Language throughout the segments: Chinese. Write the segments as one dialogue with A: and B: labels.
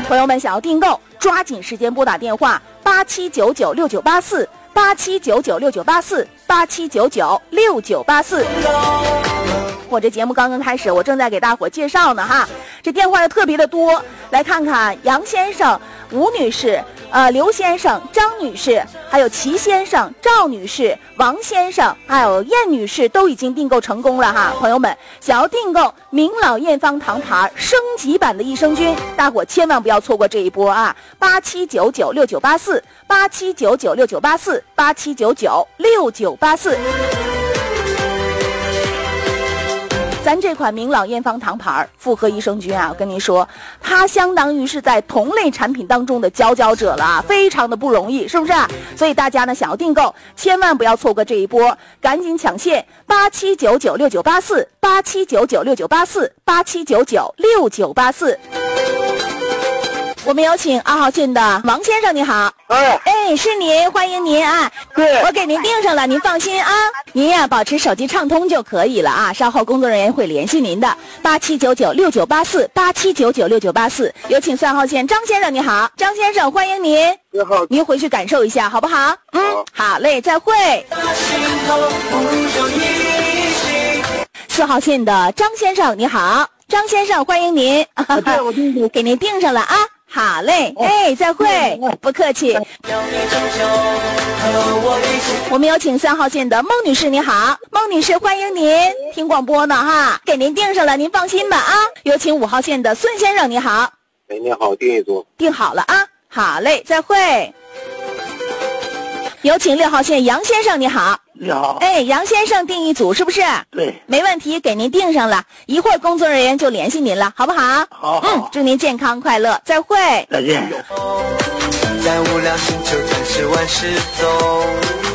A: 朋友们想要订购，抓紧时间拨打电话879969848799698487996984。我这节目刚刚开始，我正在给大伙介绍呢哈，这电话又特别的多，来看看杨先生、吴女士、刘先生、张女士，还有齐先生、赵女士、王先生，还有燕女士都已经订购成功了哈。朋友们想要订购明老验方糖牌升级版的益生菌，大伙千万不要错过这一波啊！879969848799698487996984。咱这款明老验方糖牌复合益生菌啊，我跟您说，它相当于是在同类产品当中的佼佼者了，非常的不容易，是不是？所以大家呢想要订购，千万不要错过这一波，赶紧抢线879969848799698487996984。我们有请2号线的王先生，你好。是您，欢迎您啊。
B: 对，
A: 我给您订上了，您放心啊。您呀，保持手机畅通就可以了啊。稍后工作人员会联系您的。8799698487996984。有请3号线张先生，你好，张先生，欢迎您。
B: 你好，
A: 您回去感受一下，好不好？好嘞，再会。4号线的张先生，你好，张先生，欢迎您。
B: 对，我订
A: 给您订上了啊。好嘞，再会，不客气。我们有请3号线的孟女士，你好，孟女士，欢迎您，听广播呢哈，给您订上了，您放心吧啊。有请5号线的孙先生，你好。
B: 你好，订一组。
A: 订好了啊，好嘞，再会。有请6号线杨先生，你好。
B: 你好。
A: 杨先生订一组是不是？
B: 对，
A: 没问题，给您订上了，一会儿工作人员就联系您了，好不好？
B: 好。
A: 祝您健康快乐，再会。
B: 再见。
C: 在无聊星球暂时万事走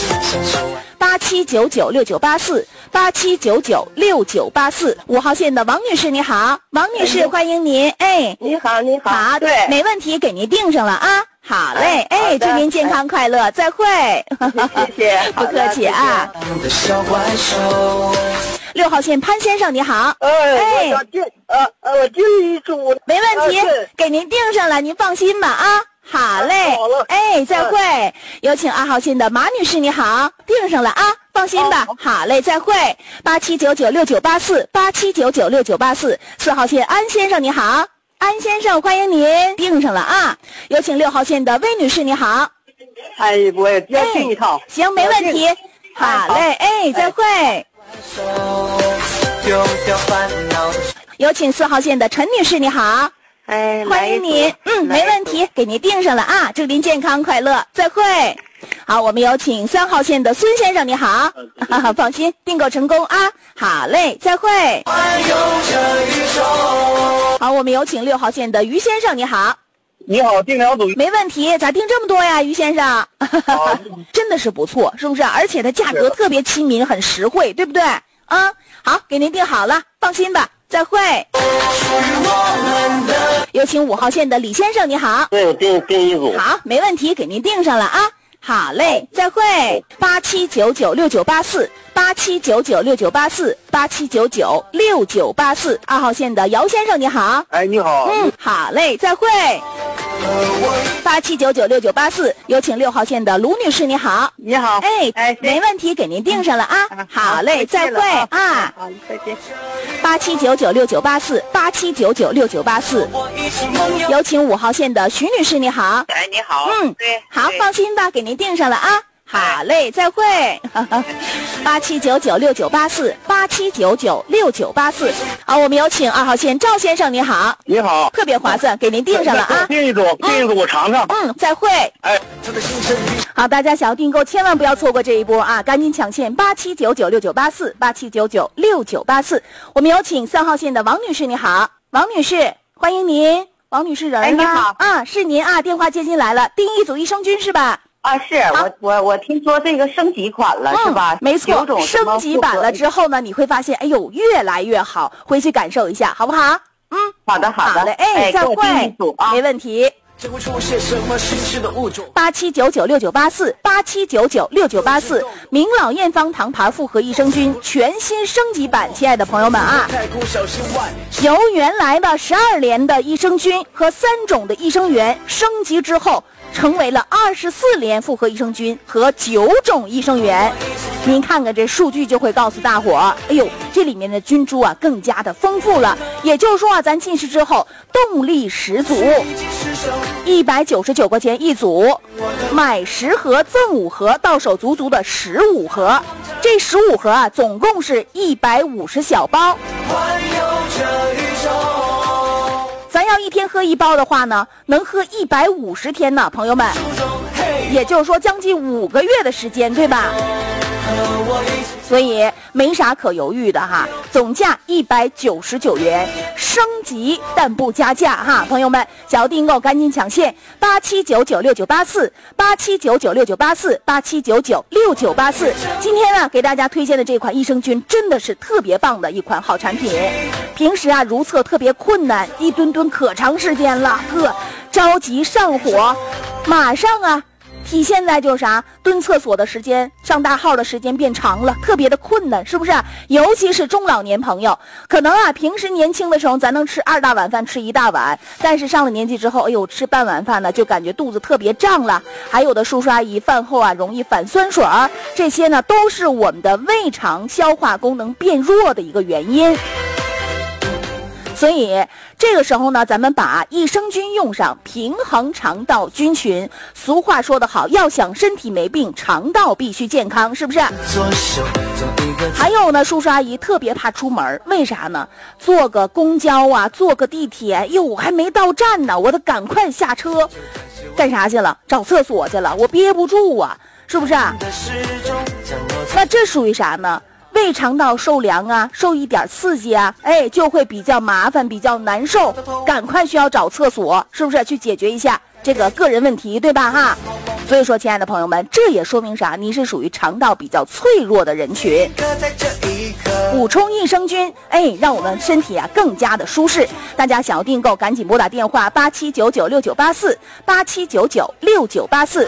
A: 8799698487996984。5号线的王女士，你好，王女士，欢迎您。
D: 你好，你好。
A: 好，
D: 对，
A: 没问题，给您订上了啊。好嘞，祝您健康快乐，再会。
D: 谢谢，
A: 不客气啊。6号线潘先生，你好。
D: 我想订，我订一组。
A: 没问题，给您订上了，您放心吧啊。好嘞，
D: 好了，
A: 再会。有请2号线的马女士，你好，订上了啊，放心吧。好嘞，再会。8799698487996984。4号线安先生，你好。安先生，欢迎您，订上了啊！有请6号线的魏女士，你好。
D: 我也要订一套。
A: 行，没问题。好嘞，再会。有请4号线的陈女士，你好。欢迎您。没问题，给您订上了啊！祝您健康快乐，再会。好，我们有请3号线的孙先生，你好。放心，订购成功啊！好嘞，再会。好，我们有请6号线的于先生，你好。
B: 你好，订2组。
A: 没问题，咋订这么多呀，于先生？真的是不错，是不是？而且它价格特别亲民，很实惠，对不对？好，给您订好了，放心吧，再会。有请5号线的李先生，你好。
B: 对，我订一组。
A: 好，没问题，给您订上了啊。好嘞，再会。879969848799698487996984。2号线的姚先生，你好。
B: 你好。
A: 好嘞，再会。87996984。有请6号线的卢女士，你好。
D: 你好。
A: 没问题，给您订上了啊。好嘞，再会啊。
D: 好，再见。
A: 8799698487996984。有请5号线的徐女士，你好。
D: 你好。
A: 对，好，放心吧，给您订上了啊。好嘞，再会。8799698487996984。好，我们有请2号线赵先生，你好。
B: 你好。
A: 特别划算，给您订上了啊。
B: 订一组，我尝尝。
A: 再会。好，大家想要订购，千万不要错过这一波啊！赶紧抢线8799698487996984。我们有请3号线的王女士，你好，王女士，欢迎您。王女士人
D: 你好。
A: 是您啊，电话接进来了，订一组益生菌是吧？
D: 是我听说这个升级款了，是吧？
A: 没错，升级版了之后呢，你会发现，越来越好，回去感受一下，好不好？
D: 好的。
A: 好的，再会。没问题。 87996984，87996984，明老验方糖牌复合益生菌全新升级版，亲爱的朋友们啊，由原来的12连的益生菌和3种的益生元升级之后，成为了24连复合益生菌和9种益生元。您看看这数据就会告诉大伙儿，哎呦，这里面的菌株啊更加的丰富了。也就是说啊，咱进食之后动力十足，199块钱一组，买10盒赠5盒，到手足足的15盒。这15盒啊，总共是150小包。咱要一天喝1包的话呢，能喝150天呢，朋友们。也就是说，将近5个月的时间，对吧？所以没啥可犹豫的哈，总价199元，升级但不加价哈，朋友们，想要订购赶紧抢现，87996984，87996984，87996984。今天呢，给大家推荐的这款益生菌真的是特别棒的一款好产品。平时啊，如厕特别困难，一蹲可长时间了，着急上火，马上啊。体现在就是啥，蹲厕所的时间，上大号的时间变长了，特别的困难，是不是？尤其是中老年朋友，可能啊，平时年轻的时候咱能吃2大碗饭，吃1大碗，但是上了年纪之后，哎呦，吃半碗饭呢，就感觉肚子特别胀了。还有的叔叔阿姨饭后啊，容易反酸水儿，这些呢，都是我们的胃肠消化功能变弱的一个原因。所以这个时候呢，咱们把益生菌用上，平衡肠道菌群。俗话说得好，要想身体没病，肠道必须健康，是不是？还有呢，叔叔阿姨特别怕出门，为啥呢？坐个公交啊，坐个地铁，哟，还没到站呢，我得赶快下车，干啥去了？找厕所去了，我憋不住啊，是不是啊？那这属于啥呢？胃肠道受凉啊，受一点刺激啊，哎，就会比较麻烦，比较难受，赶快需要找厕所，是不是？去解决一下这个个人问题，对吧哈？所以说，亲爱的朋友们，这也说明啥？你是属于肠道比较脆弱的人群。补充益生菌，哎，让我们身体啊更加的舒适。大家想要订购，赶紧拨打电话87996984，87996984。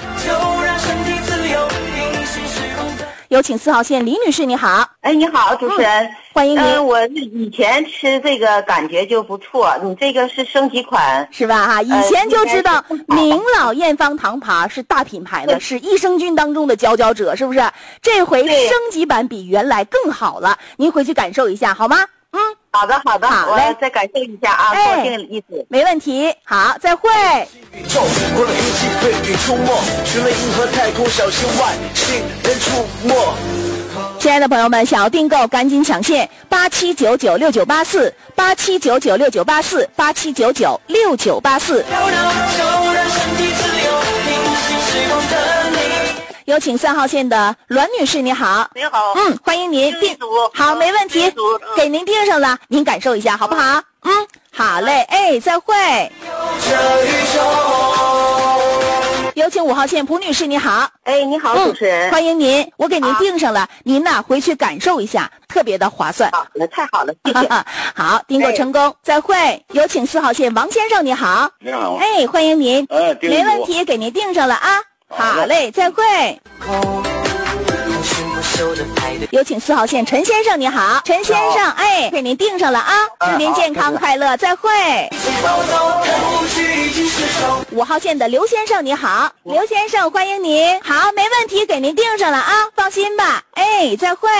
A: 有请4号线李女士，你好。
D: 哎，你好，主持人，
A: 欢迎您。
D: 我以前吃这个感觉就不错，你这个是升级款
A: 是吧？哈，以前就知道明老验方糖牌是大品牌的，是益生菌当中的佼佼者，是不是？这回升级版比原来更好了，您回去感受一下好吗？
D: 好的，
A: 好嘞，
D: 我再感受一下啊，多听意思，
A: 没问题。好，再会。
C: 宇宙过了一季对宇出没，寻了银河太空，小心外星人出没。
A: 亲爱的朋友们，想要订购赶紧抢现，87996984，87996984，87996984。有请3号线的栾女士，你好。
D: 你好。
A: 欢迎您订。好，没问题，给您订上了，您感受一下好不好？好嘞，哎，再会。有请5号线蒲女士，你好。
D: 哎，你好，主持人，
A: 欢迎您，我给您订上了，您呢回去感受一下，特别的划算。
D: 好了，太好了，谢谢。
A: 好，订购成功，再会。有请4号线王先生，你好。
B: 你好。
A: 哎，欢迎您。
B: 没
A: 问题，给您订上了啊。好嘞，再会。有请4号线陈先生，你好。陈先生，哎，给您订上了啊，祝您健康快乐，再会。5号线的刘先生，你好。刘先生，欢迎您。好，没问题，给您订上了啊，放心吧。哎，再会。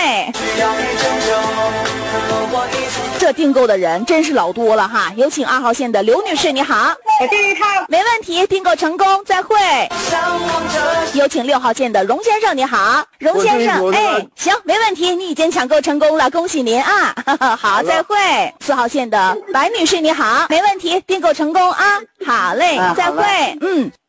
A: 这订购的人真是老多了哈。有请2号线的刘女士，你好。
D: 订一套，
A: 没问题，订购成功，再会。有请6号线的荣先生，你好。荣先生，哎，行，没问题，你已经抢购成功了，恭喜您啊。好，再会。4号线的白女士，你好。没问题，订购成功啊。好嘞，再会。